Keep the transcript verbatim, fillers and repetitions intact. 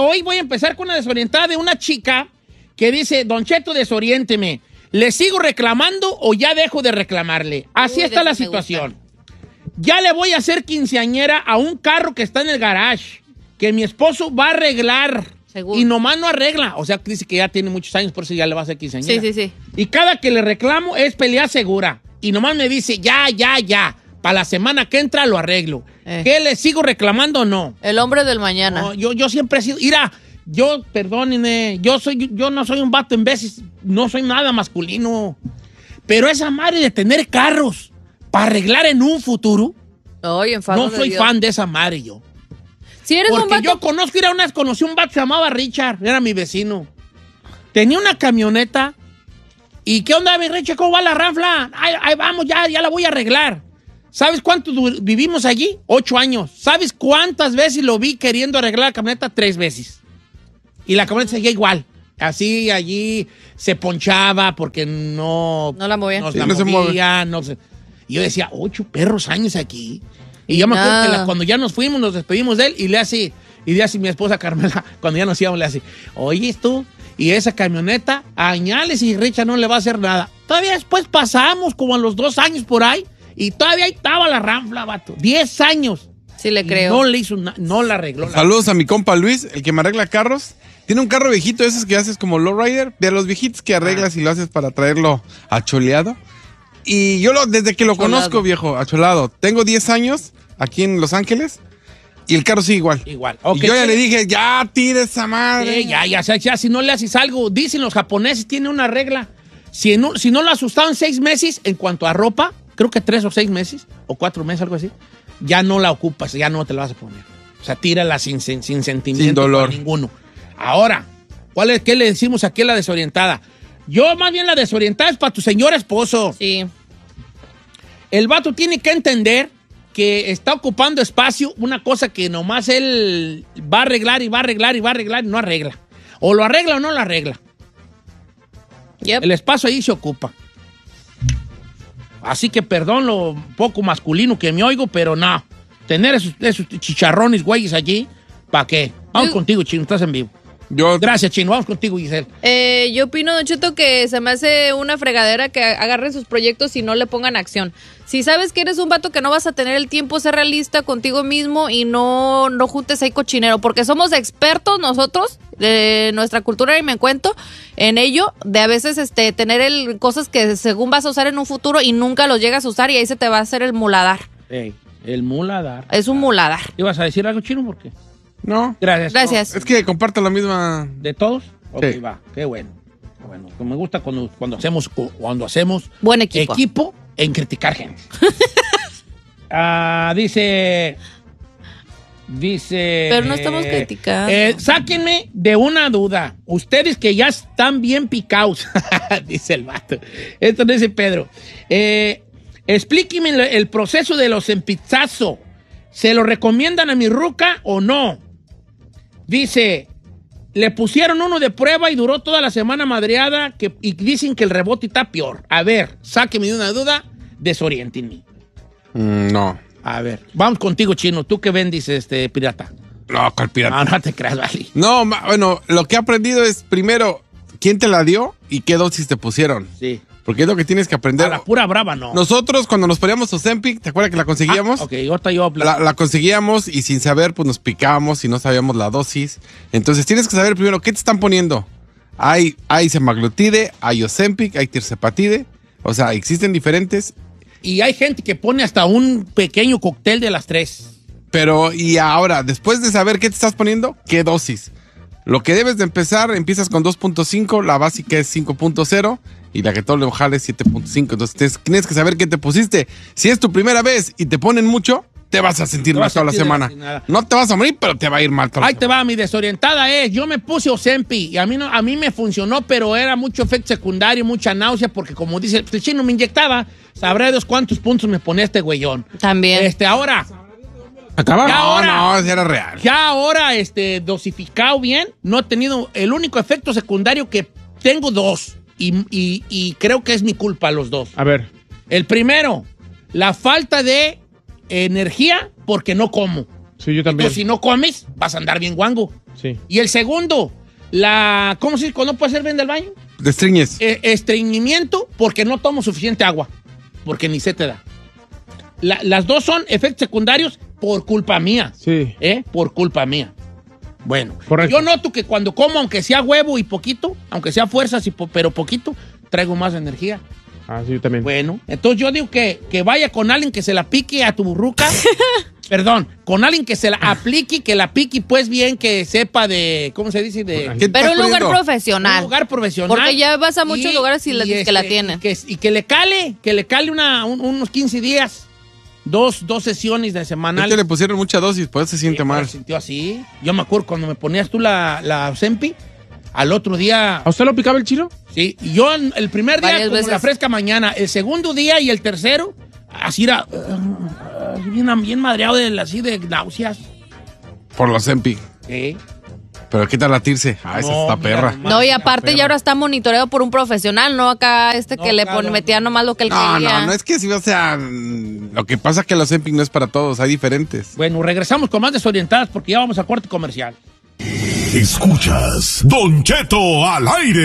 hoy voy a empezar con una desorientada de una chica que dice, Don Cheto, desoriénteme. ¿Le sigo reclamando o ya dejo de reclamarle? Así Uy, está la me situación. Ya le voy a hacer quinceañera a un carro que está en el garage, que mi esposo va a arreglar. Seguro. Y nomás no arregla. O sea, dice que ya tiene muchos años, por eso ya le va a hacer quinceañera. Sí, sí, sí. Y cada que le reclamo es pelea segura. Y nomás me dice, ya, ya, ya. Para la semana que entra lo arreglo. Eh. ¿Qué, le sigo reclamando o no? El hombre del mañana. No, yo, yo siempre he sido... Mira, yo, perdónenme, yo, soy, yo no soy un vato en veces, no soy nada masculino. Pero esa madre de tener carros para arreglar en un futuro, Ay, enfado no de soy Dios. fan de esa madre yo. Si eres un Porque vato... yo conozco, era una vez conocí un vato, se llamaba Richard, era mi vecino. Tenía una camioneta. ¿Y qué onda, mi Richard? ¿Cómo va la ranfla? Ahí, ahí vamos, ya, ya la voy a arreglar. ¿Sabes cuánto du- vivimos allí? Ocho años. ¿Sabes cuántas veces lo vi queriendo arreglar la camioneta? Tres veces. Y la camioneta seguía igual. Así, allí se ponchaba porque no... No la movía. No, Sí, la no se movía, no se... Y yo decía, ocho perros años aquí. Y yo me acuerdo que la- cuando ya nos fuimos, nos despedimos de él y le hace... Y le hace mi esposa Carmela, cuando ya nos íbamos, le hace, oye, tú, y esa camioneta, añales y Richard no le va a hacer nada. Todavía después pasamos, como a los dos años por ahí, y todavía ahí estaba la ranfla, vato. Diez años. Sí le Y creo. no le hizo nada, no la arregló. la- Saludos a mi compa Luis, el que me arregla carros. Tiene un carro viejito, esos que haces como lowrider, de los viejitos que arreglas y lo haces para traerlo acholeado. Y yo lo, desde que lo Acholado. conozco, viejo, acholado. Tengo diez años aquí en Los Ángeles y el carro sigue igual. Igual. Y yo ya le dije, ya tira esa madre. Sí, ya, ya, ya, ya, si no le haces algo, dicen los japoneses, tiene una regla. Si, en un- si no lo asustaban seis meses, en cuanto a ropa, creo que tres o seis meses, o cuatro meses, algo así, ya no la ocupas, ya no te la vas a poner. O sea, tírala sin, sin, sin sentimiento. Sin dolor. para ninguno. Ahora, ¿cuál es, ¿qué le decimos aquí a la desorientada? Yo, más bien, la desorientada es para tu señor esposo. Sí. El vato tiene que entender que está ocupando espacio, una cosa que nomás él va a arreglar y va a arreglar y va a arreglar y no arregla. O lo arregla o no lo arregla. Yep. El espacio ahí se ocupa. Así que perdón lo poco masculino que me oigo, pero no. Tener esos, esos chicharrones güeyes allí, ¿para qué? Vamos Yo- contigo, Chino, estás en vivo. Yo, Gracias, Chino, vamos contigo, Giselle. Eh, yo opino, Don Cheto, que se me hace una fregadera que agarren sus proyectos y no le pongan acción. Si sabes que eres un vato que no vas a tener el tiempo, ser realista contigo mismo y no, no juntes ahí cochinero, porque somos expertos nosotros, de nuestra cultura, y me cuento en ello, de a veces este tener el, cosas que según vas a usar en un futuro y nunca los llegas a usar y ahí se te va a hacer el muladar. Ey, el muladar. Es un muladar. ¿Ibas a decir algo, Chino? ¿Por qué? no. Gracias. Gracias. Es que comparto la misma. ¿De todos? Ok, Sí. va. Qué bueno. Qué bueno. Me gusta cuando, cuando hacemos, cuando hacemos Buen equipo. equipo en criticar gente. Ah, dice... Dice... Pero no estamos criticando. eh, sáquenme de una duda. Ustedes que ya están bien picados. Dice el vato. Esto dice Pedro. Eh, explíqueme el, el proceso de los empizazos. ¿Se lo recomiendan a mi ruca o no? Dice... Le pusieron uno de prueba y duró toda la semana madreada que, y dicen que el rebote está peor. A ver, sáqueme de una duda, desoriéntenme. Mm, no. A ver, vamos contigo, Chino. ¿Tú qué vendes, este, pirata? No, ¿cuál pirata? No, no te creas, vale. No, ma- bueno, lo que he aprendido es primero, ¿quién te la dio y qué dosis te pusieron? Sí. Porque es lo que tienes que A aprender. la pura brava, no. Nosotros cuando nos poníamos Ozempic, ¿te acuerdas que la conseguíamos? Ah, ok, ahorita yo hablo. La, la conseguíamos y sin saber, pues nos picábamos y no sabíamos la dosis. Entonces tienes que saber primero qué te están poniendo. Hay, hay semaglutide, hay Ozempic, hay tirzepatide. O sea, existen diferentes. Y hay gente que pone hasta un pequeño cóctel de las tres. Pero, y ahora, después de saber qué te estás poniendo, ¿qué dosis? Lo que debes de empezar, empiezas con dos punto cinco, la básica es cinco punto cero y la que todo le jale es siete punto cinco. Entonces tienes, tienes que saber qué te pusiste. Si es tu primera vez y te ponen mucho, te vas a sentir Te mal vas a toda la sentir semana. sin nada. No te vas a morir, pero te va a ir mal toda la Ahí te va, mi desorientada es, yo me puse Ozempic y a mí, no, a mí me funcionó, pero era mucho efecto secundario, mucha náusea, porque como dice, el chino me inyectaba, sabré dos cuántos puntos me ponía este güeyón. También. Este, ahora, ¿Acaba? Ya No, ahora. no, ese era real. ya ahora, este, dosificado bien, no he tenido, el único efecto secundario que tengo dos, y, y- y creo que es mi culpa los dos. A ver. El primero, la falta de energía porque no como. Sí, yo también. Entonces, si no comes, vas a andar bien guango. Sí. Y el segundo, la, ¿cómo se dice cuando no puede hacer bien del baño? Destriñes. Eh, estreñimiento porque no tomo suficiente agua, porque ni se te da. La, las dos son efectos secundarios por culpa mía. Sí. ¿Eh? Por culpa mía. Bueno, Correcto. yo noto que cuando como, aunque sea huevo y poquito, aunque sea fuerzas, y po pero poquito, traigo más energía. Ah, sí, yo también. Bueno, entonces yo digo que, que vaya con alguien que se la pique a tu burruca. Perdón, con alguien que se la aplique, que la pique pues bien, que sepa de, ¿cómo se dice? De ¿Qué te Pero estás un lugar poniendo? profesional. un lugar profesional. Porque ya vas a muchos lugares y la- que la tienen. Y que, y que le cale, que le cale una, un- unos quince días. Dos, dos sesiones de Es semanal. que le pusieron mucha dosis, por eso se siente Sí, mal. pero sintió así. Yo me acuerdo cuando me ponías tú la, la Ozempic, al otro día, ¿A usted lo picaba el chino? sí, y yo en- el primer día Varias como veces. la fresca mañana, el segundo día y el tercero, así era, uh, uh, bien, bien madreado de, así de náuseas. Por los Zempic. Sí. Pero ¿qué tal latirse? Ah, esa No, está mira perra. nomás. No, y Está aparte perro. ya ahora está monitoreado por un profesional, no acá este No, que le claro, pon- metía nomás lo que él No, quería. no, no es que sí, o sea, mm, lo que pasa es que los Zempic no es para todos, hay diferentes. Bueno, regresamos con más desorientadas porque ya vamos a corte comercial. Escuchas Don Cheto al aire.